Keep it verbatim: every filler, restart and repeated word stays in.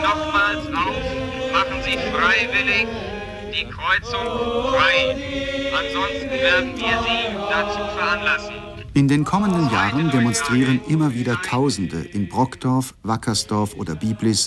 nochmals auf, machen Sie freiwillig die Kreuzung frei. Ansonsten werden wir Sie dazu veranlassen. In den kommenden Jahren demonstrieren immer wieder Tausende in Brockdorf, Wackersdorf oder Biblis